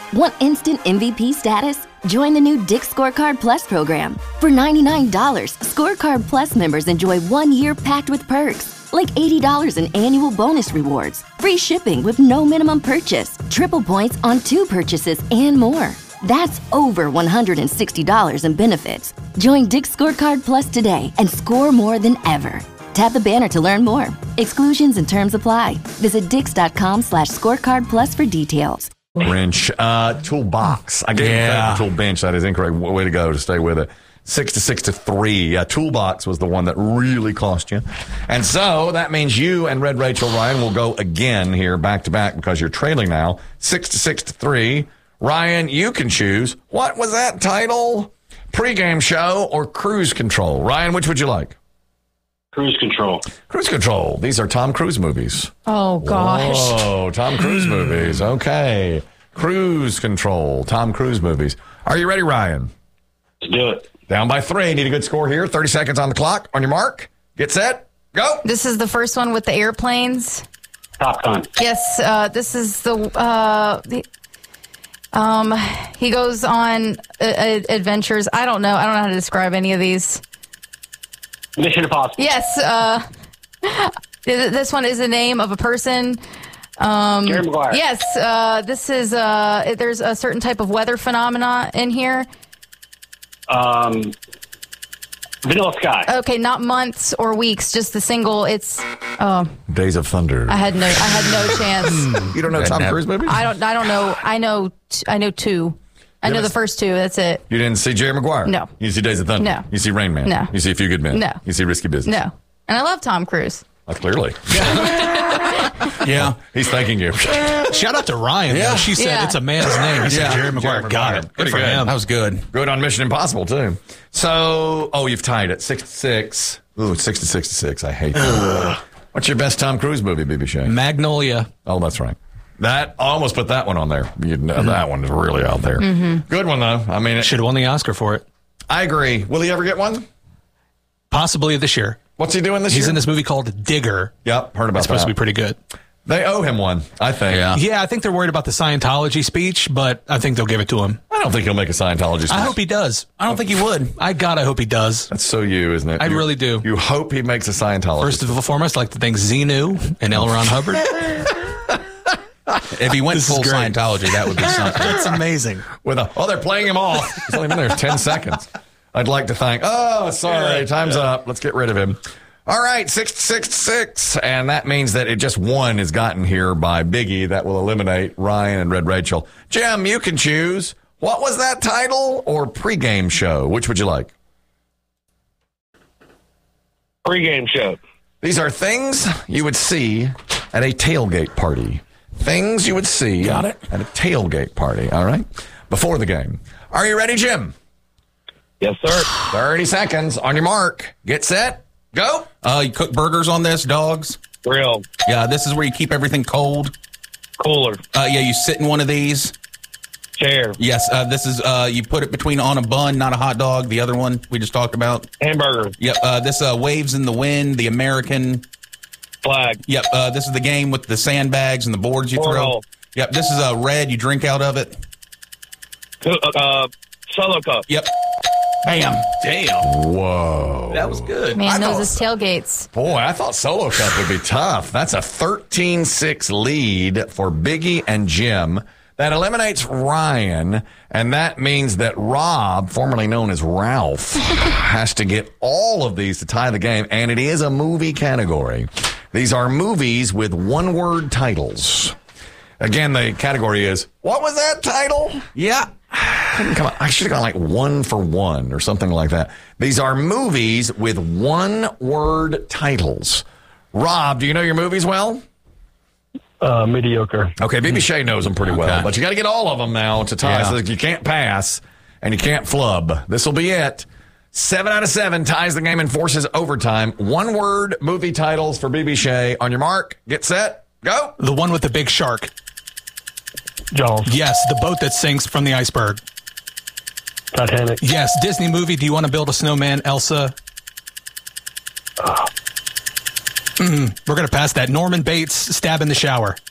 Want instant MVP status? Join the new Dick's Scorecard Plus program. For $99, Scorecard Plus members enjoy 1 year packed with perks, like $80 in annual bonus rewards, free shipping with no minimum purchase, triple points on 2 purchases, and more. That's over $160 in benefits. Join Dick's Scorecard Plus today and score more than ever. Tap the banner to learn more. Exclusions and terms apply. Visit dix.com/scorecard plus for details. Wrench. Toolbox. I gave you tool bench. That is incorrect. Way to go to stay with it. 6-3. Toolbox was the one that really cost you. And so that means you and Red Rachel Ryan will go again here back to back because you're trailing now. 6-3. Ryan, you can choose. What was that title? Pre-game show or cruise control? Ryan, which would you like? Cruise Control. Cruise Control. These are Tom Cruise movies. Oh, gosh. Oh, Tom Cruise movies. Okay. Cruise Control. Tom Cruise movies. Are you ready, Ryan? Let's do it. Down by 3. Need a good score here. 30 seconds on the clock. On your mark. Get set. Go. This is the first one with the airplanes. Top Gun. Yes, this is he goes on adventures. I don't know how to describe any of these. Mission Impossible. Yes, this one is the name of a person. Jerry Maguire. Yes, this is there's a certain type of weather phenomena in here. Vanilla Sky. Okay, not months or weeks, just the single. It's Days of Thunder. I had no chance. You don't know Tom Cruise movies? I don't know. I know 2. I know the first 2. That's it. You didn't see Jerry Maguire? No. You see Days of Thunder? No. You see Rain Man? No. You see A Few Good Men? No. You see Risky Business? No. And I love Tom Cruise. Clearly. Yeah. He's thanking you. Shout out to Ryan. Yeah. Though. She said it's a man's name. He said Jerry Maguire. Got it. Pretty Good for good. him. That was good. Good on Mission Impossible, too. So, you've tied it. 6-6. Ooh, 6-6. I hate that. What's your best Tom Cruise movie, BB Shea? Magnolia. Oh, that's right. I almost put that one on there. That one is really out there. Good one, though. I mean, Should have won the Oscar for it. I agree. Will he ever get one? Possibly this year. What's he doing this year? He's in this movie called Digger. Yep, heard about It's supposed that. to be pretty good. They owe him one, I think. Yeah, I think they're worried about the Scientology speech, but I think they'll give it to him. I don't think he'll make a Scientology speech. I hope he does. I don't think he would. I hope he does. That's so you, isn't it? I really do. You hope he makes a Scientology First speech. and foremost, I'd like to thank Xenu and L. Ron Hubbard. If he went This is full great. Scientology, that would be something. That's amazing. They're playing him off. He's only been there 10 seconds. I'd like to thank, time's up. Let's get rid of him. All right, 6-6. And that means that just one is gotten here by Biggie. That will eliminate Ryan and Red Rachel. Jim, you can choose. What was that title or pregame show? Which would you like? Pre-game show. These are things you would see at a tailgate party. Things you would see at a tailgate party, all right? Before the game. Are you ready, Jim? Yes, sir. 30 seconds on your mark. Get set. Go. You cook burgers on this, dogs? Grill. Yeah, this is where you keep everything cold. Cooler. You sit in one of these. Chair. Yes, this is, you put it between on a bun, not a hot dog. The other one we just talked about. Hamburger. Yep, this waves in the wind, the American Flag. Yep, this is the game with the sandbags and the boards you throw. Cornhole. Yep, this is red, you drink out of it. Solo cup. Yep. Bam. Damn. Whoa. That was good. Man knows his tailgates. Boy, I thought Solo Cup would be tough. That's a 13-6 lead for Biggie and Jim. That eliminates Ryan, and that means that Rob, formerly known as Ralph, has to get all of these to tie the game, and it is a movie category. These are movies with one-word titles. Again, the category is, what was that title? Yeah. Come on, I should have gone like 1 for 1 or something like that. These are movies with one-word titles. Rob, do you know your movies well? Mediocre. Okay, BB Shea knows them pretty well, but you got to get all of them now to tie. Yeah. So you can't pass and you can't flub. This will be it. 7 out of 7 ties the game and forces overtime. One-word movie titles for BB Shea. On your mark, get set, go. The one with the big shark. Jaws. Yes, the boat that sinks from the iceberg. Titanic. Yes, Disney movie. Do you want to build a snowman, Elsa? We're going to pass that. Norman Bates, Stab in the Shower.